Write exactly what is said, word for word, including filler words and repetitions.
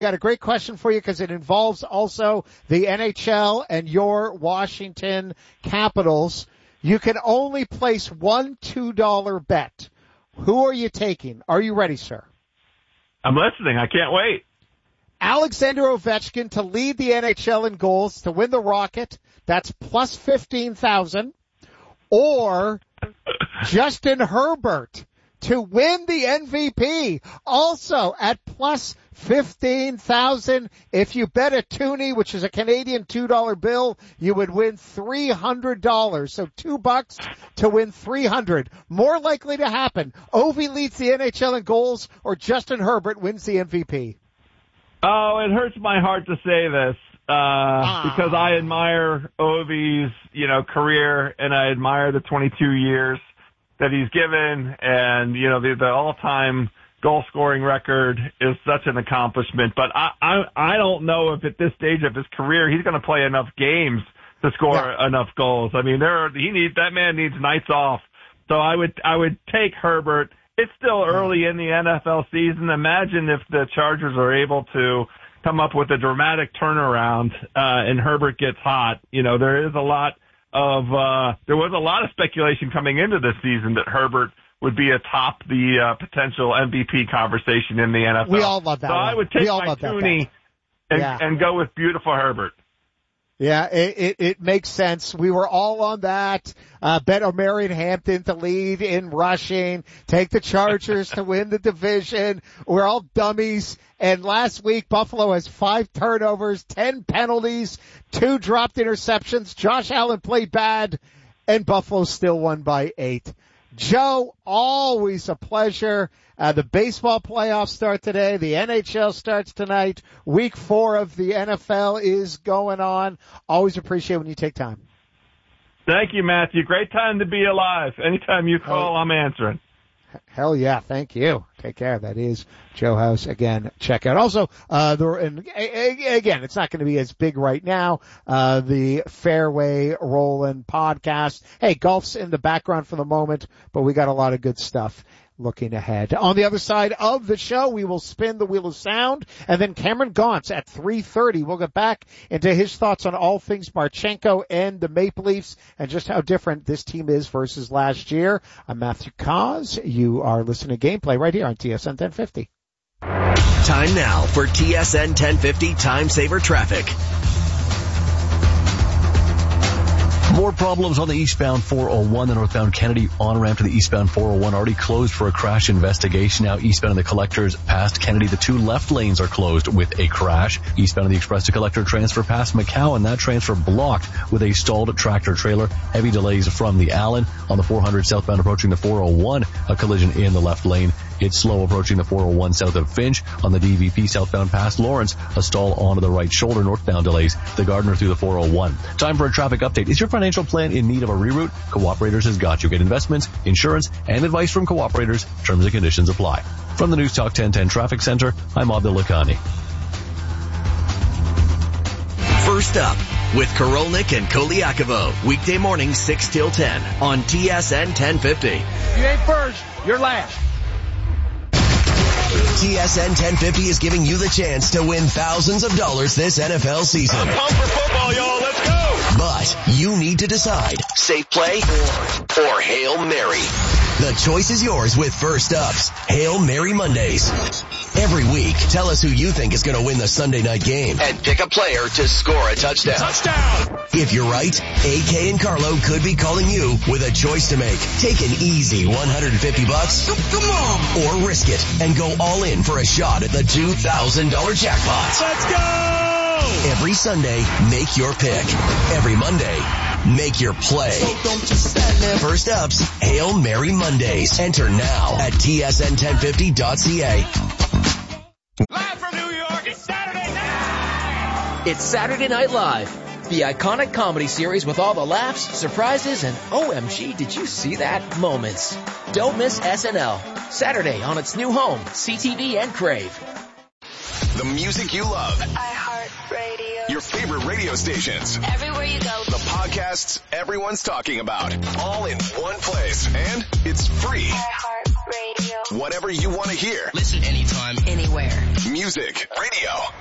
Got a great question for you because it involves also the N H L and your Washington Capitals. You can only place one two dollar bet. Who are you taking? Are you ready, sir? I'm listening. I can't wait. Alexander Ovechkin to lead the N H L in goals to win the Rocket. That's plus fifteen thousand. Or Justin Herbert to win the M V P, also at plus fifteen thousand. If you bet a toonie, which is a Canadian two dollar bill, you would win three hundred dollars. So two bucks to win three hundred. More likely to happen. Ovi leads the N H L in goals or Justin Herbert wins the M V P. Oh, it hurts my heart to say this. Uh, ah. Because I admire Ovi's, you know, career, and I admire the twenty-two years that he's given, and, you know, the, the all-time goal scoring record is such an accomplishment. But I, I, I don't know if at this stage of his career he's going to play enough games to score yeah. enough goals. I mean, there are, he needs, that man needs nights off. So I would, I would take Herbert. It's still early in the N F L season. Imagine if the Chargers are able to come up with a dramatic turnaround, uh, and Herbert gets hot. You know, there is a lot of, uh, there was a lot of speculation coming into this season that Herbert would be atop the, uh, potential M V P conversation in the N F L. We all love that. So one. I would take my toonie and, yeah. and go with beautiful Herbert. Yeah, it, it, it makes sense. We were all on that. Uh, bet O'Marion Hampton to lead in rushing. Take the Chargers to win the division. We're all dummies. And last week, Buffalo has five turnovers, ten penalties, two dropped interceptions. Josh Allen played bad, and Buffalo still won by eight. Joe, always a pleasure. Uh, the baseball playoffs start today. The N H L starts tonight. Week four of the N F L is going on. Always appreciate when you take time. Thank you, Matthew. Great time to be alive. Anytime you call, I'm answering. Hell yeah. Thank you. Take care. That is Joe House. Again, check out. Also, uh, the, and again, it's not going to be as big right now. Uh, the Fairway Rollin' podcast. Hey, golf's in the background for the moment, but we got a lot of good stuff looking ahead. On the other side of the show, we will spin the wheel of sound, and then Cameron Gauntz at three thirty. We'll get back into his thoughts on all things Marchenko and the Maple Leafs and just how different this team is versus last year. I'm Matthew Cause. You are listening to Gameplay right here on T S N ten fifty. Time now for T S N ten fifty Time Saver Traffic. More problems on the eastbound four oh one. The northbound Kennedy on-ramp to the eastbound four oh one already closed for a crash investigation. Now eastbound of the Collectors past Kennedy, the two left lanes are closed with a crash. Eastbound of the Express to Collector transfer past McCowan, that transfer blocked with a stalled tractor trailer. Heavy delays from the Allen. On the four hundred southbound approaching the four oh one, a collision in the left lane. It's slow approaching the four oh one south of Finch. On the D V P southbound past Lawrence, a stall onto the right shoulder. Northbound delays the Gardner through the four oh one. Time for a traffic update. Is your financial plan in need of a reroute? Cooperators has got you. Get investments, insurance, and advice from Cooperators. Terms and conditions apply. From the News Talk ten ten Traffic Center, I'm Abdul Lakhani. First up with Korolnik and Koliakovo. Weekday morning six till ten on T S N ten fifty. You ain't first, you're last. T S N ten fifty is giving you the chance to win thousands of dollars this N F L season. I'm pumped for football, y'all. Let's go. But you need to decide, safe play or, or Hail Mary. The choice is yours with First Up's Hail Mary Mondays. Every week, tell us who you think is going to win the Sunday night game and pick a player to score a touchdown. Touchdown! If you're right, A K and Carlo could be calling you with a choice to make. Take an easy one hundred fifty bucks. Come on! Or risk it and go all in for a shot at the two thousand dollars jackpot. Let's go! Every Sunday, make your pick. Every Monday, make your play. So don't you stand there. First Up's Hail Mary Mondays. Enter now at T S N ten fifty dot C A. Live from New York, it's Saturday night! It's Saturday Night Live, the iconic comedy series with all the laughs, surprises, and O M G, did you see that moments. Don't miss S N L, Saturday on its new home, C T V and Crave. The music you love. iHeartRadio. Your favorite radio stations. Everywhere you go. The podcasts everyone's talking about. All in one place. And it's free. iHeartRadio. Whatever you want to hear. Listen anytime, Anywhere. Music Radio.